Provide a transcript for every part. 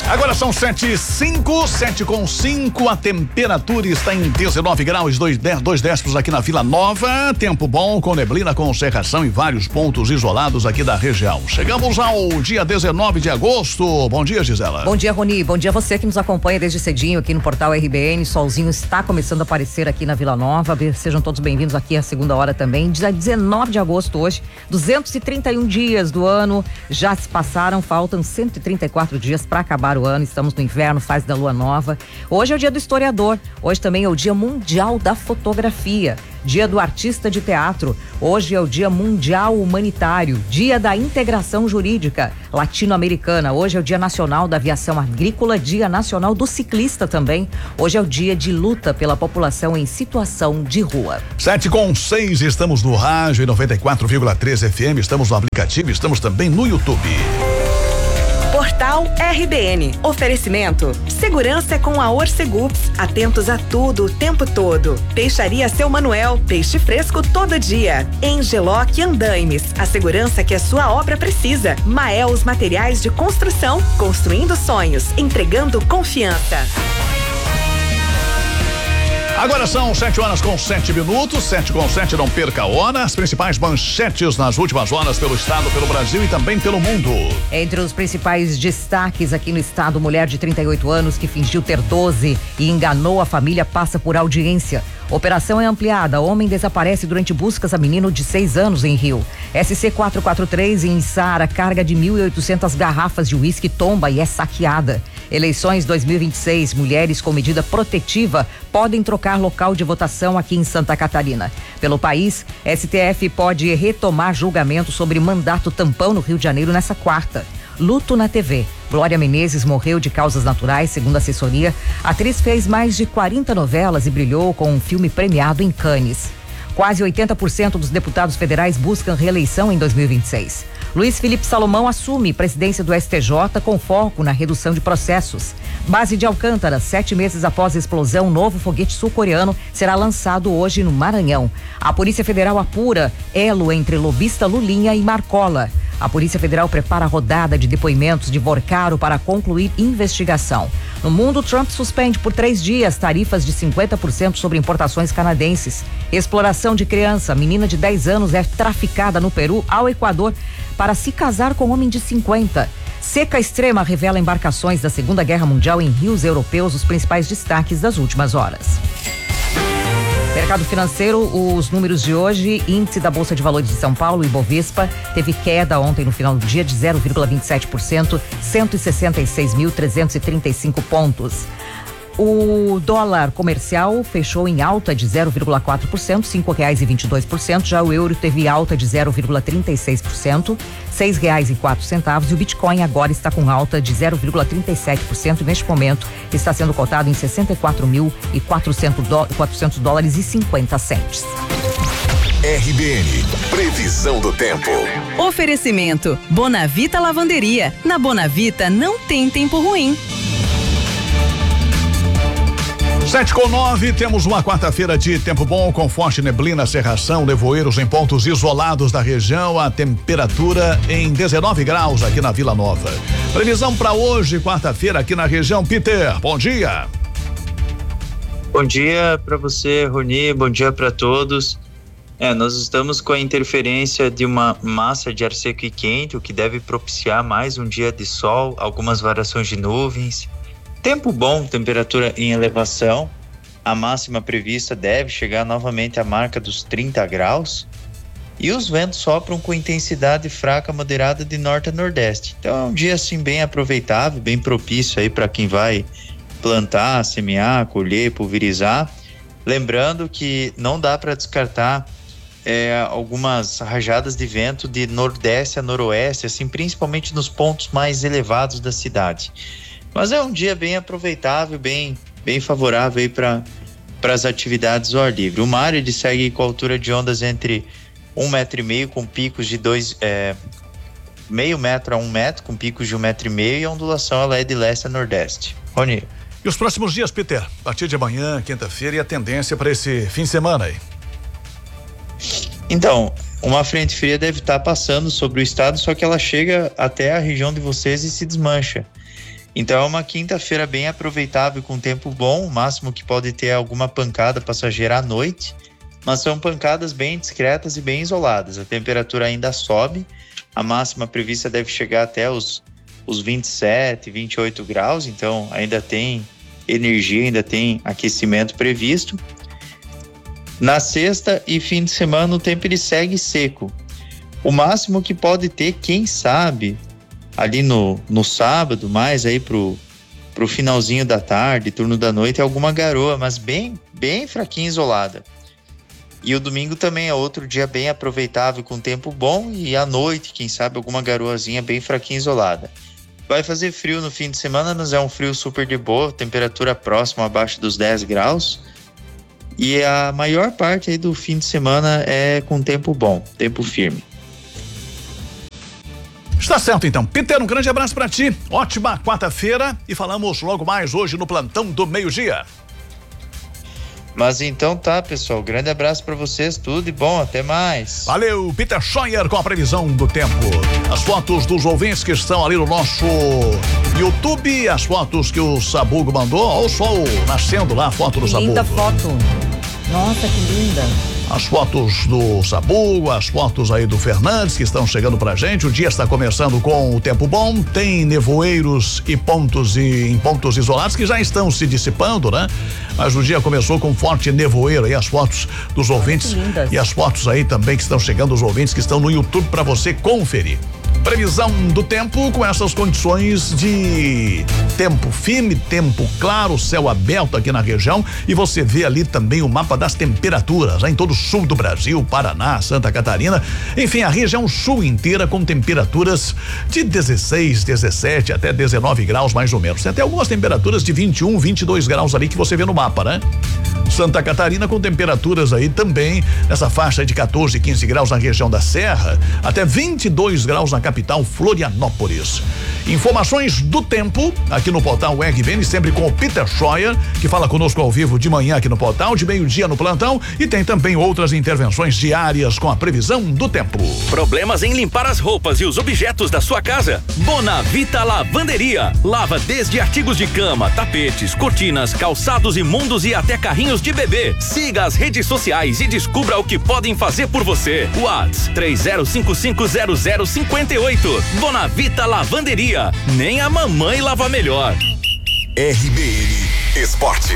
Agora são 7:05, a temperatura está em 19 graus, 2 décimos aqui na Vila Nova. Tempo bom, com neblina, com cerração em vários pontos isolados aqui da região. Chegamos ao dia 19 de agosto. Bom dia, Gisela. Bom dia, Rony. Bom dia a você que nos acompanha desde cedinho aqui no portal RBN. Solzinho está começando a aparecer aqui na Vila Nova. Sejam todos bem-vindos aqui à segunda hora também. Dia 19 de agosto hoje, 231 dias do ano já se passaram, faltam 134 dias para acabar o ano. Estamos no inverno, fase da lua nova. Hoje é o dia do historiador. Hoje também é o dia mundial da fotografia. Dia do artista de teatro. Hoje é o dia mundial humanitário. Dia da integração jurídica latino-americana. Hoje é o dia nacional da aviação agrícola. Dia nacional do ciclista também. Hoje é o dia de luta pela população em situação de rua. 7:06, estamos no rádio em 94,3 FM. Estamos no aplicativo, estamos também no YouTube. Portal RBN. Oferecimento. Segurança é com a Orcegups. Atentos a tudo, o tempo todo. Peixaria Seu Manuel. Peixe fresco todo dia. Engeloc Andaimes. A segurança que a sua obra precisa. Maels Materiais de Construção. Construindo sonhos. Entregando confiança. Agora são 7:07, 7:07, não perca a hora. As principais manchetes nas últimas horas pelo estado, pelo Brasil e também pelo mundo. Entre os principais destaques aqui no estado, mulher de 38 anos que fingiu ter 12 e enganou a família passa por audiência. Operação é ampliada. Homem desaparece durante buscas a menino de 6 anos em Rio. SC-443 em Içara, carga de 1.800 garrafas de uísque tomba e é saqueada. Eleições 2026, mulheres com medida protetiva podem trocar local de votação aqui em Santa Catarina. Pelo país, STF pode retomar julgamento sobre mandato tampão no Rio de Janeiro nessa quarta. Luto na TV. Glória Menezes morreu de causas naturais, segundo a assessoria. A atriz fez mais de 40 novelas e brilhou com um filme premiado em Cannes. Quase 80% dos deputados federais buscam reeleição em 2026. Luiz Felipe Salomão assume presidência do STJ com foco na redução de processos. Base de Alcântara, 7 meses após a explosão, novo foguete sul-coreano será lançado hoje no Maranhão. A Polícia Federal apura elo entre lobista Lulinha e Marcola. A Polícia Federal prepara a rodada de depoimentos de Vorcaro para concluir investigação. No mundo, Trump suspende por 3 dias tarifas de 50% sobre importações canadenses. Exploração de criança. Menina de 10 anos é traficada no Peru ao Equador para se casar com homem de 50. Seca extrema revela embarcações da Segunda Guerra Mundial em rios europeus, os principais destaques das últimas horas. Mercado financeiro, os números de hoje: índice da Bolsa de Valores de São Paulo, Ibovespa, teve queda ontem no final do dia de 0,27%, 166.335 pontos. O dólar comercial fechou em alta de 0,4%, R$5,22. Já o euro teve alta de 0,36%, R$6,04. E o Bitcoin agora está com alta de 0,37%. Neste momento está sendo cotado em $64.400,50. RBN, previsão do tempo. Oferecimento. Bonavita Lavanderia. Na Bonavita não tem tempo ruim. 7:09, temos uma quarta-feira de tempo bom, com forte neblina, cerração, nevoeiros em pontos isolados da região. A temperatura em 19 graus aqui na Vila Nova. Previsão para hoje, quarta-feira, aqui na região. Peter, bom dia. Bom dia para você, Rony. Bom dia para todos. Nós estamos com a interferência de uma massa de ar seco e quente, o que deve propiciar mais um dia de sol, algumas variações de nuvens. Tempo bom, temperatura em elevação. A máxima prevista deve chegar novamente à marca dos 30 graus. E os ventos sopram com intensidade fraca moderada de norte a nordeste. Então é um dia assim bem aproveitável, bem propício aí para quem vai plantar, semear, colher, pulverizar. Lembrando que não dá para descartar algumas rajadas de vento de nordeste a noroeste, assim, principalmente nos pontos mais elevados da cidade. Mas é um dia bem aproveitável, bem favorável aí para as atividades ao ar livre. O mar, ele segue com altura de ondas entre 1,5 m com picos de meio metro a 1 metro, com picos de 1,5 m, e a ondulação ela é de leste a nordeste. Rony. E os próximos dias, Peter? A partir de amanhã, quinta-feira, e a tendência para esse fim de semana aí? Então, uma frente fria deve estar passando sobre o estado, só que ela chega até a região de vocês e se desmancha. Então é uma quinta-feira bem aproveitável com tempo bom, o máximo que pode ter é alguma pancada passageira à noite, mas são pancadas bem discretas e bem isoladas. A temperatura ainda sobe, a máxima prevista deve chegar até os 27, 28 graus, então ainda tem energia, ainda tem aquecimento previsto. Na sexta e fim de semana o tempo ele segue seco. O máximo que pode ter, quem sabe, ali no sábado, mais aí pro finalzinho da tarde, turno da noite, é alguma garoa, mas bem fraquinha, isolada. E o domingo também é outro dia bem aproveitável com tempo bom, e à noite, quem sabe, alguma garoazinha bem fraquinha, isolada. Vai fazer frio no fim de semana, mas é um frio super de boa, temperatura próxima abaixo dos 10 graus. E a maior parte aí do fim de semana é com tempo bom, tempo firme. Está certo, então. Peter, um grande abraço pra ti. Ótima quarta-feira e falamos logo mais hoje no Plantão do Meio-Dia. Mas então tá, pessoal. Grande abraço pra vocês, tudo e bom, até mais. Valeu, Peter Scheuer com a previsão do tempo. As fotos dos ouvintes que estão ali no nosso YouTube, as fotos que o Sabugo mandou. Olha o sol nascendo lá, a foto do Sabugo. Linda foto. Nossa, que linda. As fotos do Sabugo, as fotos aí do Fernandes que estão chegando pra gente. O dia está começando com o tempo bom, tem nevoeiros em pontos isolados que já estão se dissipando, né? Mas o dia começou com forte nevoeiro aí, as fotos dos ouvintes e as fotos aí também que estão chegando dos ouvintes que estão no YouTube para você conferir. Previsão do tempo com essas condições de tempo firme, tempo claro, céu aberto aqui na região, e você vê ali também o mapa das temperaturas, em todo o sul do Brasil, Paraná, Santa Catarina, enfim, a região sul inteira com temperaturas de 16, 17 até 19 graus mais ou menos. Tem até algumas temperaturas de 21, 22 graus ali que você vê no mapa, né? Santa Catarina com temperaturas aí também nessa faixa de 14, 15 graus na região da Serra, até 22 graus na capital Florianópolis. Informações do tempo aqui no portal RBN, sempre com o Peter Scheuer, que fala conosco ao vivo de manhã aqui no portal, de meio-dia no plantão, e tem também outras intervenções diárias com a previsão do tempo. Problemas em limpar as roupas e os objetos da sua casa? Bonavita Lavanderia. Lava desde artigos de cama, tapetes, cortinas, calçados imundos e até carrinhos de bebê. Siga as redes sociais e descubra o que podem fazer por você. WhatsApp 30550058. Bonavita Lavanderia. Nem a mamãe lava melhor. RBN Esporte.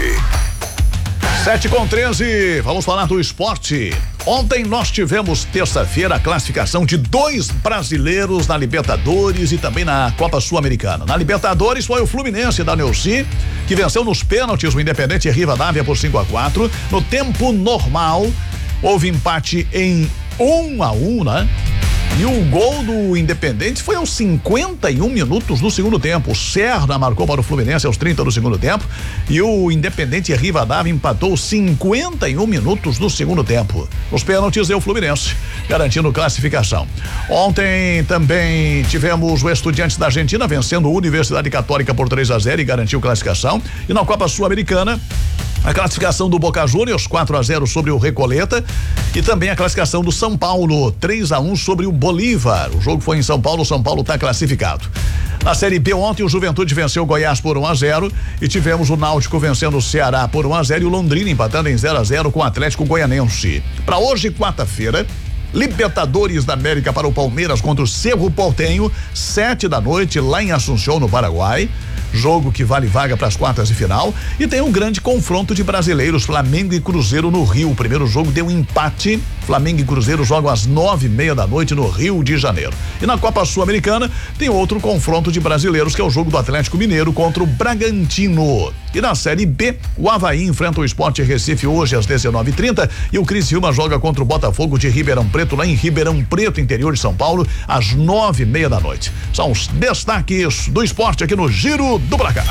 7:13, vamos falar do esporte. Ontem nós tivemos, terça-feira, a classificação de 2 brasileiros na Libertadores e também na Copa Sul-Americana. Na Libertadores foi o Fluminense da Neuci, que venceu nos pênaltis o Independente Rivadavia por 5-4. No tempo normal, houve empate em 1-1, né? E o gol do Independente foi aos 51 minutos do segundo tempo. O Serra marcou para o Fluminense aos 30 do segundo tempo e o Independente Rivadavia empatou 51 minutos do segundo tempo. Os pênaltis deu o Fluminense, garantindo classificação. Ontem também tivemos o Estudiantes da Argentina vencendo a Universidade Católica por 3-0 e garantiu classificação. E na Copa Sul-Americana, a classificação do Boca Juniors 4-0 sobre o Recoleta e também a classificação do São Paulo 3-1 sobre o Bolívar. O jogo foi em São Paulo, o São Paulo está classificado. Na Série B ontem o Juventude venceu o Goiás por 1-0 e tivemos o Náutico vencendo o Ceará por 1-0 e o Londrina empatando em 0-0 com o Atlético Goianense. Para hoje, quarta-feira, Libertadores da América para o Palmeiras contra o Cerro Porteño, 7 da noite lá em Assunção, no Paraguai. Jogo que vale vaga para as quartas de final. E tem um grande confronto de brasileiros, Flamengo e Cruzeiro no Rio. O primeiro jogo deu empate. Flamengo e Cruzeiro jogam às 9:30 da noite no Rio de Janeiro. E na Copa Sul-Americana tem outro confronto de brasileiros, que é o jogo do Atlético Mineiro contra o Bragantino. E na Série B, o Avaí enfrenta o Sport Recife hoje às 19:30 e o Criciúma joga contra o Botafogo de Ribeirão Preto, lá em Ribeirão Preto, interior de São Paulo, às 9:30 da noite. São os destaques do esporte aqui no Giro do Placar.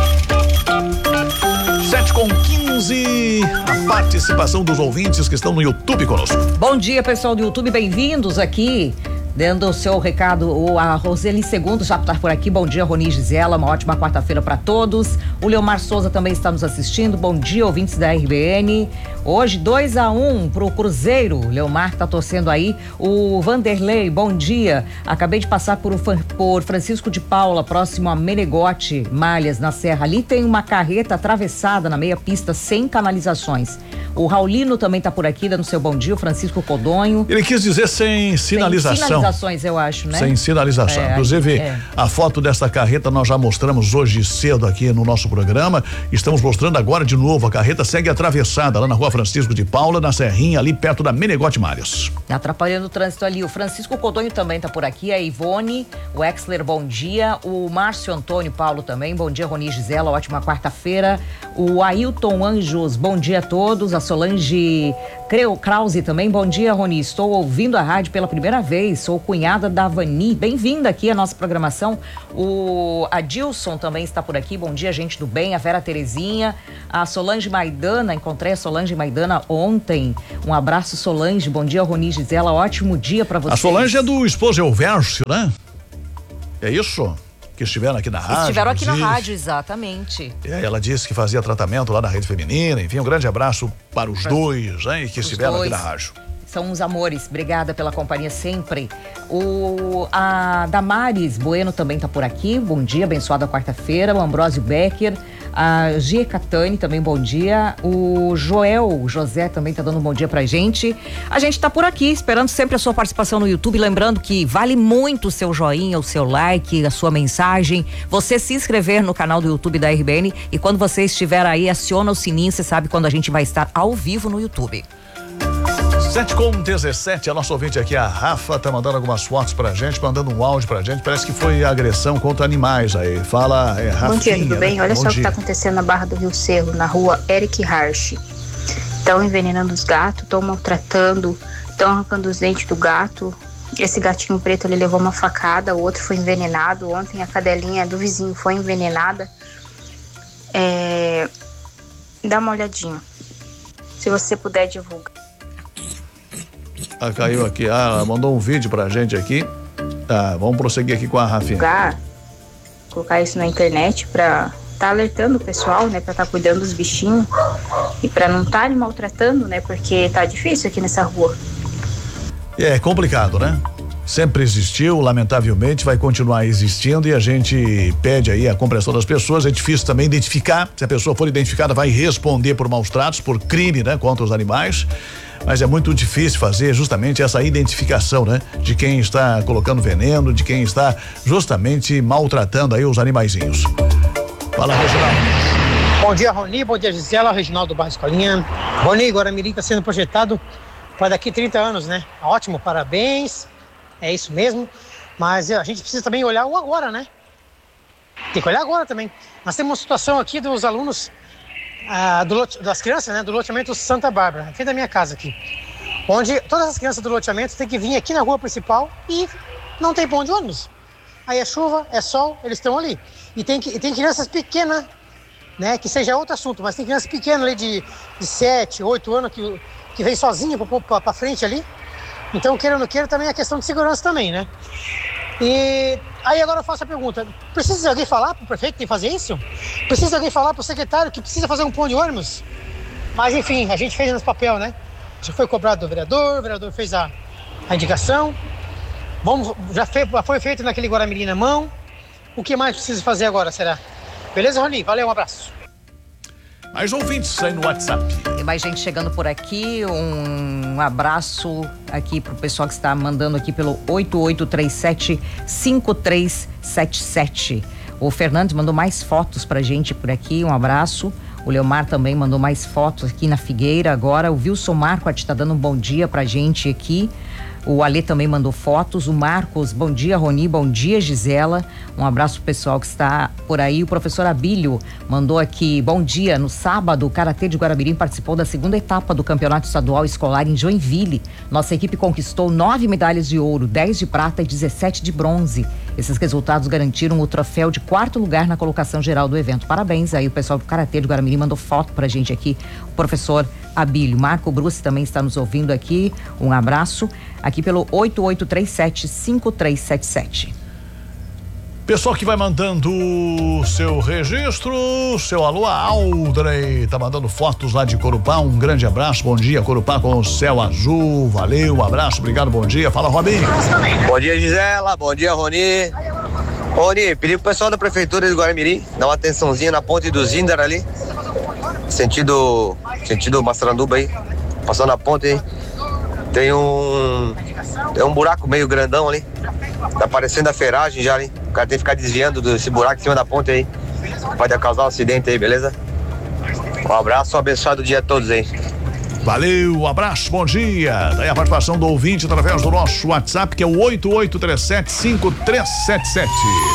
7:15, a participação dos ouvintes que estão no YouTube conosco. Bom dia, pessoal do YouTube, bem-vindos aqui Dando o seu recado, a Roseli Segundo já está por aqui. Bom dia, Roni e Gisela. Uma ótima quarta-feira para todos. O Leomar Souza também está nos assistindo. Bom dia, ouvintes da RBN. Hoje 2-1 pro Cruzeiro. O Leomar tá torcendo aí. O Vanderlei, bom dia. Acabei de passar por Francisco de Paula, próximo a Menegote, Malhas, na Serra. Ali tem uma carreta atravessada na meia pista, sem canalizações. O Raulino também tá por aqui, dando seu bom dia. O Francisco Codonho. Ele quis dizer sem sinalização. Sem sinalizações, eu acho, né? Sem sinalização. Inclusive, a foto dessa carreta nós já mostramos hoje cedo aqui no nosso programa. Estamos mostrando agora de novo. A carreta segue atravessada lá na rua Francisco de Paula, na Serrinha, ali perto da Menegote Malhas. Atrapalhando o trânsito ali. O Francisco Codonho também tá por aqui. A Ivone, o Exler, bom dia. O Márcio Antônio Paulo também. Bom dia, Roni e Gisela. Ótima quarta-feira. O Ailton Anjos, bom dia a todos. A Solange Krause também, bom dia, Roni. Estou ouvindo a rádio pela primeira vez, sou cunhada da Vani. Bem-vinda aqui à nossa programação. O Adilson também está por aqui, bom dia, gente do bem. A Vera Terezinha, a Solange Maidana, encontrei a Solange Maidana ontem. Um abraço, Solange, bom dia, Roni e Gisela, ótimo dia para vocês. A Solange é do esposo Elvércio, né? É isso? Que estiveram aqui na rádio. Estiveram aqui na rádio, exatamente. Ela disse que fazia tratamento lá na Rede Feminina. Enfim, um grande abraço para os dois, né? Que estiveram aqui na rádio. São uns amores, obrigada pela companhia sempre. A Damares Bueno também tá por aqui, bom dia, abençoada quarta-feira. O Ambrósio Becker, a Gia Catani também, bom dia. O José também tá dando um bom dia pra gente. A gente tá por aqui, esperando sempre a sua participação no YouTube, lembrando que vale muito o seu joinha, o seu like, a sua mensagem, você se inscrever no canal do YouTube da RBN e quando você estiver aí, aciona o sininho, você sabe quando a gente vai estar ao vivo no YouTube. 7:17, a nossa ouvinte aqui, a Rafa, tá mandando algumas fotos pra gente, mandando um áudio pra gente, parece que foi agressão contra animais aí. Fala, Rafinha. Bom dia, tudo bem? Né? Olha só o que tá acontecendo na Barra do Rio Cerro, na rua Eric Harsch. Estão envenenando os gatos, estão maltratando, estão arrancando os dentes do gato. Esse gatinho preto, ele levou uma facada, o outro foi envenenado. Ontem a cadelinha do vizinho foi envenenada. Dá uma olhadinha. Se você puder divulgar. Caiu aqui, ela mandou um vídeo pra gente aqui. Vamos prosseguir aqui com a Rafinha. Colocar isso na internet pra tá alertando o pessoal, né, pra tá cuidando dos bichinhos e pra não tá maltratando, né, porque tá difícil aqui nessa rua. É complicado, né? Sempre existiu, lamentavelmente vai continuar existindo e a gente pede aí a compreensão das pessoas. É difícil também identificar, se a pessoa for identificada vai responder por maus tratos, por crime, né, contra os animais. Mas é muito difícil fazer justamente essa identificação, né? De quem está colocando veneno, de quem está justamente maltratando aí os animaizinhos. Fala, Reginaldo. Bom dia, Roni, bom dia, Gisela, Reginaldo Barra Escolinha. Roni, Guaramirim está sendo projetado para daqui 30 anos, né? Ótimo, parabéns, é isso mesmo. Mas a gente precisa também olhar o agora, né? Tem que olhar agora também. Nós temos uma situação aqui dos alunos das crianças, né, do loteamento Santa Bárbara, aqui da minha casa aqui, onde todas as crianças do loteamento têm que vir aqui na rua principal e não tem ponto de ônibus. Aí é chuva, é sol, eles estão ali. E tem crianças pequenas, né, que seja outro assunto, mas tem crianças pequenas ali de 7, 8 anos que vem sozinha para frente ali. Então, queira ou não queira, também é questão de segurança também, né? E aí agora eu faço a pergunta, precisa alguém falar pro prefeito que tem que fazer isso? Precisa alguém falar pro secretário que precisa fazer um ponto de ônibus? Mas enfim, a gente fez nosso papel, né? Já foi cobrado do vereador, o vereador fez a indicação. Já foi feito naquele Guaramirim na mão. O que mais precisa fazer agora, será? Beleza, Roni? Valeu, um abraço. Mais ouvintes aí no WhatsApp. Tem mais gente chegando por aqui, um abraço aqui pro pessoal que está mandando aqui pelo 8837-5377. O Fernandes mandou mais fotos pra gente por aqui, um abraço. O Leomar também mandou mais fotos aqui na Figueira agora. O Wilson Marco tá dando um bom dia pra gente aqui. O Alê também mandou fotos. O Marcos, bom dia, Roni, bom dia, Gisela. Um abraço pro pessoal que está por aí. O professor Abílio mandou aqui, bom dia. No sábado, o Karatê de Guaramirim participou da segunda etapa do Campeonato Estadual Escolar em Joinville. Nossa equipe conquistou 9 medalhas de ouro, 10 de prata e 17 de bronze. Esses resultados garantiram o troféu de 4º lugar na colocação geral do evento. Parabéns aí, o pessoal do Karatê de Guaramirim mandou foto pra gente aqui. O professor Abílio. Marco Bruce também está nos ouvindo aqui, um abraço, aqui pelo 8837-5377. Pessoal que vai mandando seu registro, seu alô, a Aldrey tá mandando fotos lá de Corupá, um grande abraço, bom dia, Corupá com o céu azul, valeu, um abraço, obrigado, bom dia, fala Robinho. Bom dia, Gisela, bom dia, Roni. Roni, pedi pro pessoal da prefeitura de Guaramirim dar uma atençãozinha na ponte do Zindar ali, sentido Massaranduba aí, passando a ponte aí, tem um buraco meio grandão ali, tá parecendo a ferragem já ali. O cara tem que ficar desviando desse buraco em cima da ponte aí. Pode causar um acidente aí, beleza? Um abraço, um abençoado dia a todos aí. Valeu, um abraço, bom dia. Daí a participação do ouvinte através do nosso WhatsApp, que é o 8837-5377.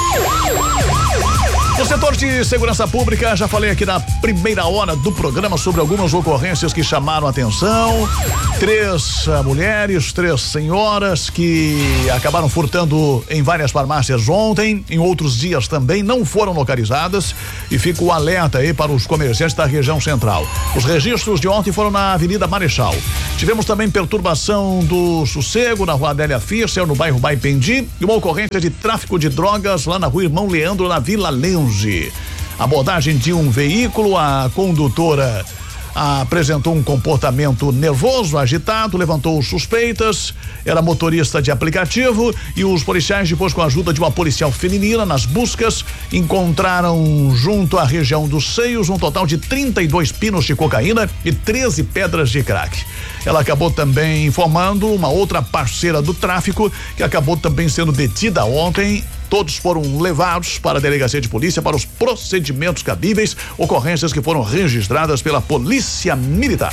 No setor de segurança pública, já falei aqui na primeira hora do programa sobre algumas ocorrências que chamaram a atenção. 3 mulheres, 3 senhoras que acabaram furtando em várias farmácias ontem, em outros dias também não foram localizadas, e fica o alerta aí para os comerciantes da região central. Os registros de ontem foram na Avenida Marechal. Tivemos também perturbação do sossego na Rua Adélia Fischer, no bairro Baipendi, e uma ocorrência de tráfico de drogas lá na Rua Irmão Leandro, na Vila Lenze. Abordagem de um veículo, a condutora apresentou um comportamento nervoso, agitado, levantou suspeitas, era motorista de aplicativo, e os policiais, depois com a ajuda de uma policial feminina nas buscas, encontraram junto à região dos seios um total de 32 pinos de cocaína e 13 pedras de crack. Ela acabou também informando uma outra parceira do tráfico, que acabou também sendo detida ontem. Todos foram levados para a delegacia de polícia para os procedimentos cabíveis, ocorrências que foram registradas pela Polícia Militar.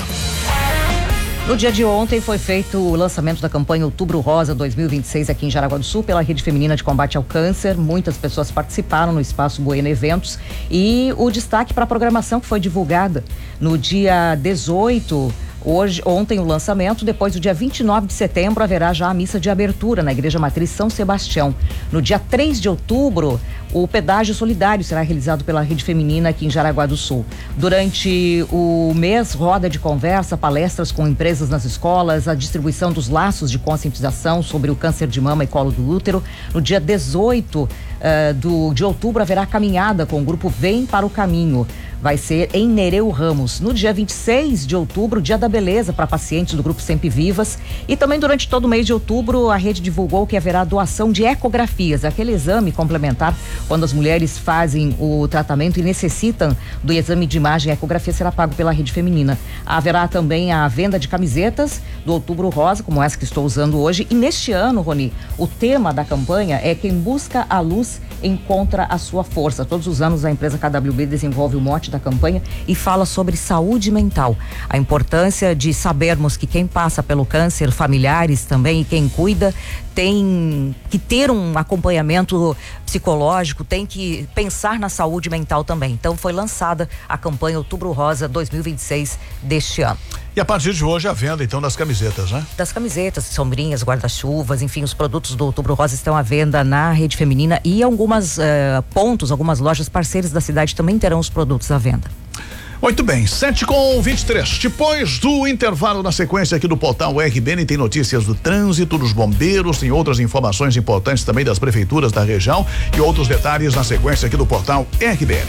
No dia de ontem foi feito o lançamento da campanha Outubro Rosa 2026 aqui em Jaraguá do Sul pela Rede Feminina de Combate ao Câncer. Muitas pessoas participaram no Espaço Bueno Eventos, e o destaque para a programação que foi divulgada no dia 18. Ontem o lançamento, depois do dia 29 de setembro haverá já a missa de abertura na Igreja Matriz São Sebastião. No dia 3 de outubro, o pedágio solidário será realizado pela Rede Feminina aqui em Jaraguá do Sul. Durante o mês, roda de conversa, palestras com empresas nas escolas, a distribuição dos laços de conscientização sobre o câncer de mama e colo do útero. No dia 18 de outubro haverá caminhada com o grupo Vem para o Caminho. Vai ser em Nereu Ramos. No dia 26 de outubro, Dia da Beleza para pacientes do grupo Sempre Vivas. E também durante todo o mês de outubro, a rede divulgou que haverá doação de ecografias, aquele exame complementar quando as mulheres fazem o tratamento e necessitam do exame de imagem. A ecografia será pago pela Rede Feminina. Haverá também a venda de camisetas do Outubro Rosa, como essa que estou usando hoje. E neste ano, Roni, o tema da campanha é quem busca a luz encontra a sua força. Todos os anos a empresa KWB desenvolve o mote da campanha e fala sobre saúde mental. A importância de sabermos que quem passa pelo câncer, familiares também, e quem cuida, tem que ter um acompanhamento psicológico, tem que pensar na saúde mental também. Então foi lançada a campanha Outubro Rosa 2026 deste ano. E a partir de hoje a venda então das camisetas, né? Das camisetas, sombrinhas, guarda-chuvas, enfim, os produtos do Outubro Rosa estão à venda na Rede Feminina, e algumas pontos, algumas lojas parceiras da cidade também terão os produtos à venda. Muito bem, 7:23. Depois do intervalo, na sequência aqui do portal RBN, tem notícias do trânsito, dos bombeiros, tem outras informações importantes também das prefeituras da região e outros detalhes na sequência aqui do portal RBN.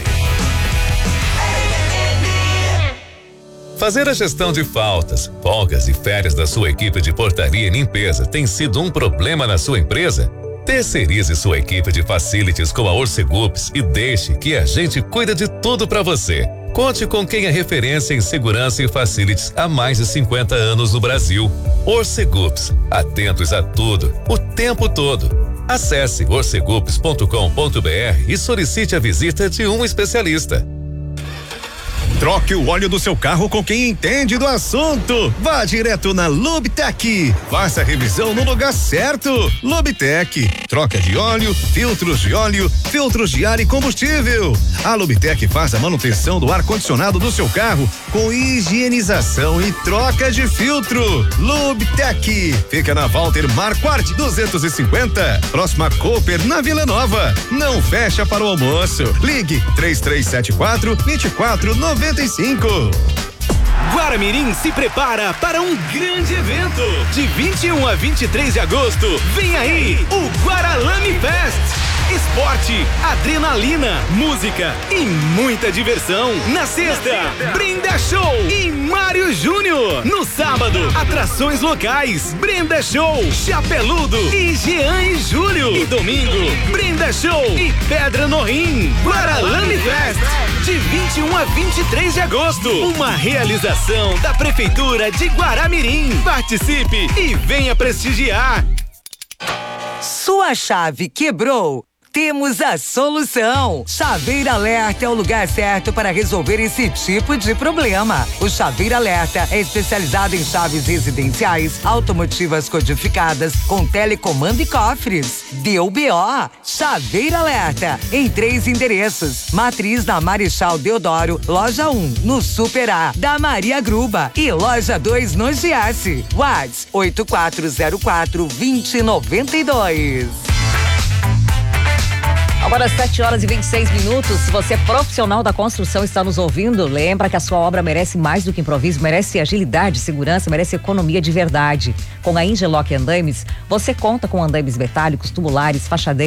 Fazer a gestão de faltas, folgas e férias da sua equipe de portaria e limpeza tem sido um problema na sua empresa? Terceirize sua equipe de facilities com a Orcegups e deixe que a gente cuida de tudo para você. Conte com quem é referência em segurança e facilities há mais de 50 anos no Brasil. Orcegups, atentos a tudo, o tempo todo. Acesse orcegups.com.br e solicite a visita de um especialista. Troque o óleo do seu carro com quem entende do assunto. Vá direto na Lubtec. Faça a revisão no lugar certo. Lubtec. Troca de óleo, filtros de ar e combustível. A Lubtec faz a manutenção do ar-condicionado do seu carro com higienização e troca de filtro. Lubtec. Fica na Walter Marquardt 250. Próxima Cooper, na Vila Nova. Não fecha para o almoço. Ligue 3374-2495. Guaramirim se prepara para um grande evento. De 21 a 23 de agosto, vem aí o Guaralame Fest. Esporte, adrenalina, música e muita diversão. Na sexta, Brenda Show e Mário Júnior. No sábado, atrações locais, Brenda Show, Chapeludo e Jean e Júlio. E domingo, Brenda Show e Pedra no Rim. Guaralame Fest, de 21 a 23 de agosto. Uma realização da Prefeitura de Guaramirim. Participe e venha prestigiar. Sua chave quebrou? Temos a solução. Chaveiro Alerta é o lugar certo para resolver esse tipo de problema. O Chaveiro Alerta é especializado em chaves residenciais, automotivas codificadas, com telecomando e cofres. Deu BO. Chaveiro Alerta, em 3 endereços. Matriz na Marechal Deodoro, loja 1, no Super A, da Maria Gruba, e loja 2 no Giasse. WhatsApp 8404-2092. Agora 7h26. Se você é profissional da construção e está nos ouvindo, lembra que a sua obra merece mais do que improviso, merece agilidade, segurança, merece economia de verdade. Com a Ingelock Andaimes, você conta com andaimes metálicos, tubulares, fachadeiros,